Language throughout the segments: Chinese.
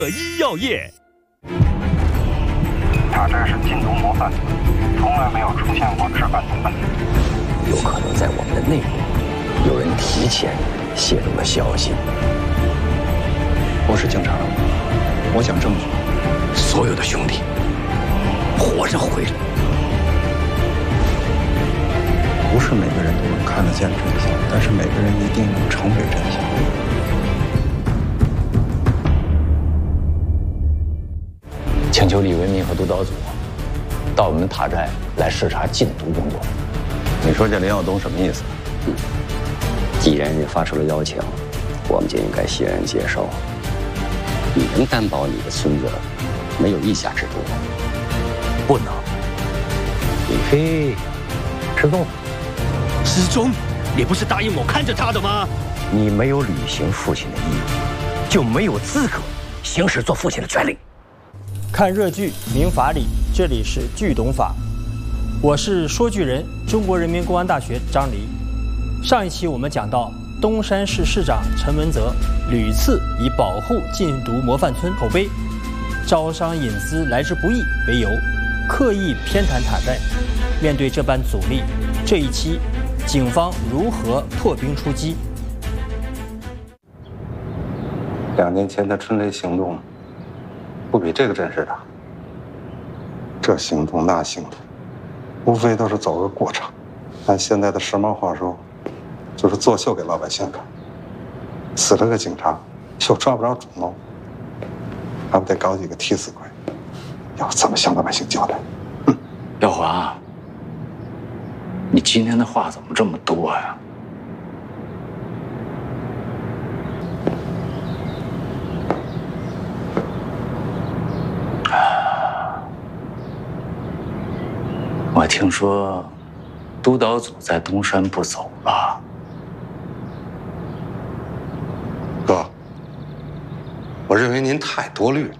医药业。 塔寨是禁毒模范，从来没有出现过置办毒本。 有可能在我们的内部，有人提前泄露了消息。 我是警察，我讲证据。 所有的兄弟活着回来。 不是每个人都能看得见真相，但是每个人一定能成为真相。 请求李为民和督导组到我们塔寨来视察禁毒工作。 你说这林耀东什么意思？ 既然人家发出了邀请，我们就应该欣然接受。你能担保你的村子没有地下制毒？ 不能。 李飞失踪了。 失踪？你不是答应我看着他的吗？ 你没有履行父亲的义务，就没有资格行使做父亲的权利。 看热剧明法理，这里是剧懂法，我是说剧人，中国人民公安大学张黎。上一期我们讲到，东山市市长陈文泽屡次以保护禁毒模范村口碑、招商引资来之不易为由，刻意偏袒塔寨。面对这般阻力，这一期警方如何破冰出击 ？2年前的春雷行动不比这个阵势大。这行动那行动，无非都是走个过场。按现在的时髦话说，就是作秀给老百姓看。死了个警察，又抓不着主谋，还不得搞几个替死鬼？要怎么向老百姓交代？ 耀华，你今天的话怎么这么多呀？我听说，督导组在东山不走了。 哥，我认为您太多虑了。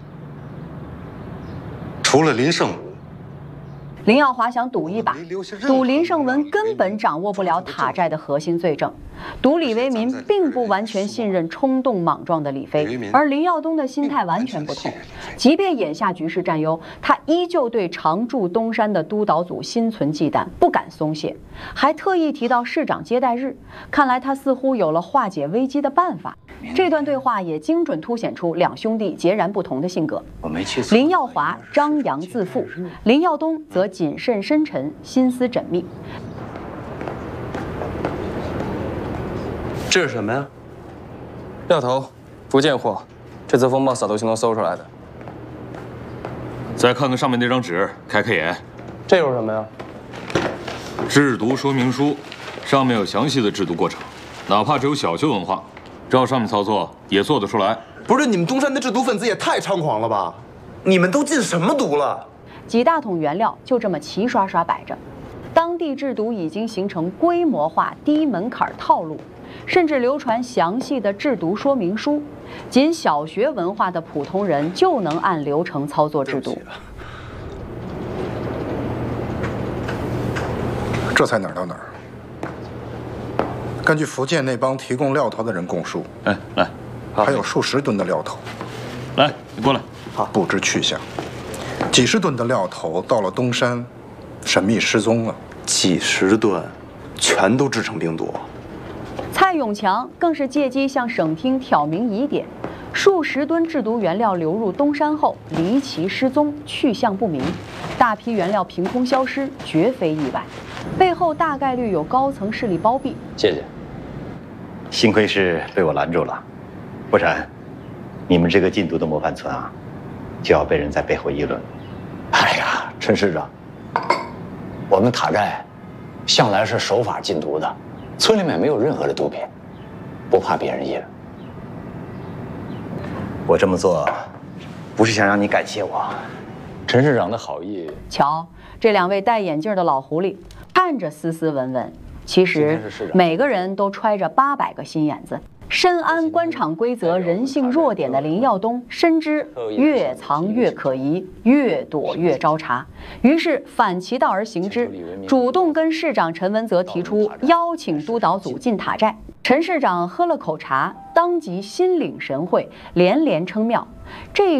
除了林胜武， 林耀华想赌一把，赌林胜文根本掌握不了塔寨的核心罪证，赌李为民并不完全信任冲动莽撞的李飞，而林耀东的心态完全不同。即便眼下局势占优，他依旧对常驻东山的督导组心存忌惮，不敢松懈，还特意提到市长接待日。看来他似乎有了化解危机的办法。这段对话也精准凸显出两兄弟截然不同的性格。林耀华张扬自负，林耀东则谨慎深沉，心思缜密。 这是什么呀？料头，福建货，这次风暴扫毒行动搜出来的。 再看看上面那张纸，开开眼。 这又是什么呀？ 制毒说明书，上面有详细的制毒过程，哪怕只有小学文化，照上面操作也做得出来。 不是你们东山的制毒分子也太猖狂了吧？你们都进什么毒了？ 几大桶原料就这么齐刷刷摆着，当地制毒已经形成规模化、低门槛套路，甚至流传详细的制毒说明书，仅小学文化的普通人就能按流程操作制毒。 这才哪儿到哪儿？根据福建那帮提供料头的人供述， 来， 还有数十吨的料头。 来，你过来。 好，不知去向。几十吨的料头到了东山，神秘失踪了。 几十吨，全都制成冰毒。 蔡永强更是借机向省厅挑明疑点：数十吨制毒原料流入东山后离奇失踪，去向不明，大批原料凭空消失，绝非意外，背后大概率有高层势力包庇。 谢谢。幸亏是被我拦住了，不然你们这个禁毒的模范村啊，就要被人在背后议论。哎呀，陈市长，我们塔寨向来是守法禁毒的，村里面没有任何的毒品，不怕别人议论。我这么做，不是想让你感谢我，陈市长的好意。 瞧，这两位戴眼镜的老狐狸，看着斯斯文文，其实每个人都揣着800个心眼子。深谙官场规则、人性弱点的林耀东深知越藏越可疑，越躲越招茬，于是反其道而行之，主动跟市长陈文泽提出邀请督导组进塔寨。陈市长喝了口茶，当即心领神会，连连称妙。这